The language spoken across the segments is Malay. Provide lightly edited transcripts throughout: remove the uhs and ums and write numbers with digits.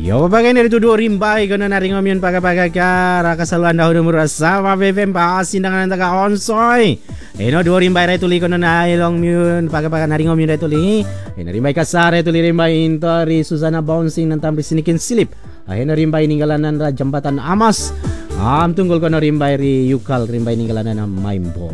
Yo bagai ni tu dua rimbai kono nari ngomion pakai raka saluan dahulu murasa wa BFM pasin dengan taga onsoi. Eno dua rimbai rai tuli kono na ilong miun pakai nari ngomion rai tuli. Eno rimbai kasar rai tuli rimbai intori Susana bouncing nantam risinikin silip. Eno rimbai ninggalanan ra jembatan Amas. Tunggul kono rimbai ri Yukal rimbai ninggalanan Maimbo.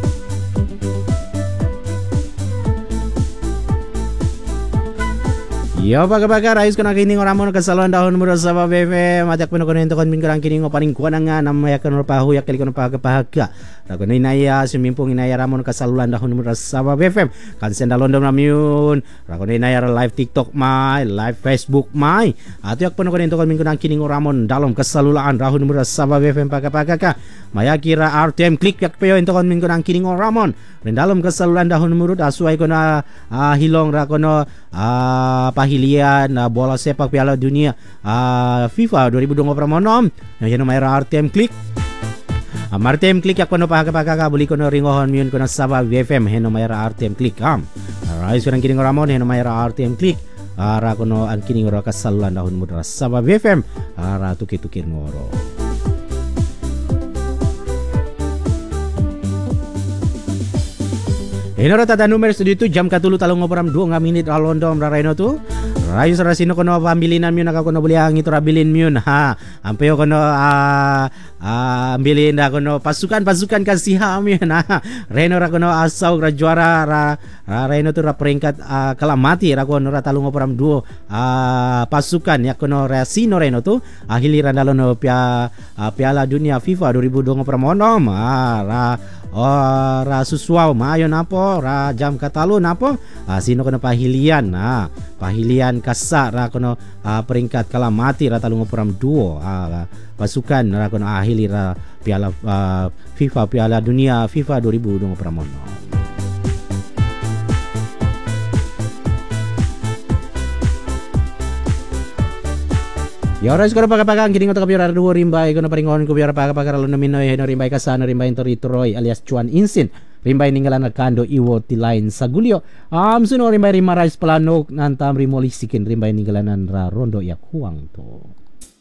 Yo baga rais ko na kining oramon kasalon dahon mura sa BFM ajak peno ko nento kon min karang kining opaning kuananga namaya kan pahuyak kali kono pahaga rago naya sumimpung inaya ramon kasalulan dahon mura sa BFM kan senda london ramyun rago naya live TikTok mai live Facebook mai atu yak peno ko nento kon min karang kining oramon dalom kasalulaan dahon mura sa BFM pahaga maya kira RTM klik yak peyo ento kon min karang kining oramon ren dalom kasalulan dahon murut asuai kono hilong ra kono pahilian bola sepak Piala Dunia FIFA 2026 yang may RTM klik RTM klik yak kono pahaga buli kono ringohon miun kono Sabah BFM heno may RTM klik rais kurang kining ramon heno may RTM klik ara kono ang kining ora kasalulan dahon mudra Sabah BFM ara tuki-tuki ngoro. Ino tata numero studio jam katulu talong ngoperam 2 minit alondom raraino tu. Rayo sarasino kono pambilinan myo nakakono buliang ito rabilin myo ha. Ampeyo kono ambilin da kono pasukan kasiha myo na. Reno ra kono asaw ra juara reno tu ra peringkat kalamati ra kono ra talong ngoperam 2 pasukan ya kono resino reno tu hiliran dalono Piala Dunia FIFA 2026 ra suswaw maayo napo ra jam katalo napo sino kono pahilian pahilian kasa ra kono peringkat kalamati ra talong operam 2 pasukan ra kono ahili ra Piala FIFA Piala Dunia FIFA 2026. Ya ora skoro paga-paga kining to kabiara duo rimbai kono paringon ko biara paga-paga lo nominoy heno rimbai kasana rimbai tori Troy alias Chuan Insin rimbai ninggalan kando iwo tilain sagulyo suno rimbai rimarais plano nantam rimolisikin rimbai ninggalanan ra rondo yak huang to.